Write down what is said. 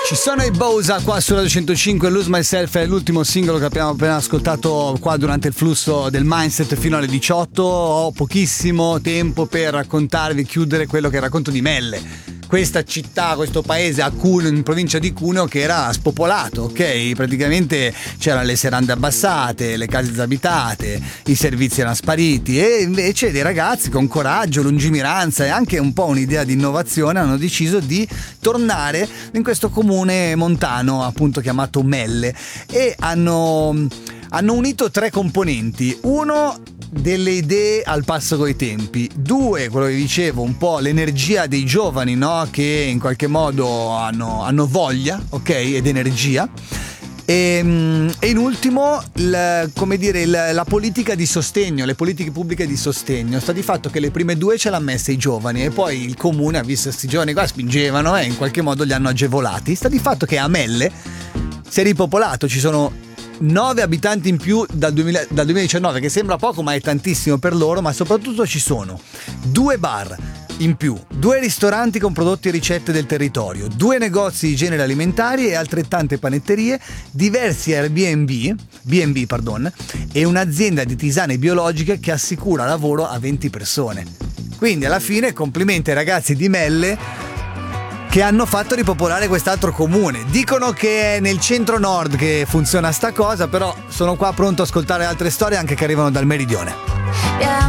Ci sono i Bosa qua sulla 205. Lose Myself è l'ultimo singolo che abbiamo appena ascoltato qua durante il flusso del Mindset fino alle 18. Ho pochissimo tempo per raccontarvi, chiudere quello che racconto di Melle. Questa città, questo paese a Cuneo, in provincia di Cuneo, che era spopolato, ok? Praticamente c'erano le serrande abbassate, le case disabitate, i servizi erano spariti e invece dei ragazzi con coraggio, lungimiranza e anche un po' un'idea di innovazione hanno deciso di tornare in questo comune montano appunto chiamato Melle e hanno unito tre componenti. Uno, delle idee al passo coi tempi. Due, quello che dicevo, un po' l'energia dei giovani, no? Che in qualche modo hanno voglia, ok? Ed energia. E in ultimo, la politica di sostegno, le politiche pubbliche di sostegno. Sta di fatto che le prime due ce l'ha messe i giovani e poi il comune ha visto questi giovani qua spingevano e in qualche modo li hanno agevolati. Sta di fatto che a Melle si è ripopolato, ci sono 9 abitanti in più dal 2019, che sembra poco ma è tantissimo per loro, ma soprattutto ci sono 2 bar in più, 2 ristoranti con prodotti e ricette del territorio, 2 negozi di generi alimentari e altrettante panetterie, diversi B&B e un'azienda di tisane biologiche che assicura lavoro a 20 persone. Quindi alla fine complimenti ai ragazzi di Melle che hanno fatto ripopolare quest'altro comune. Dicono che è nel centro-nord che funziona sta cosa, però sono qua pronto a ascoltare altre storie anche che arrivano dal meridione.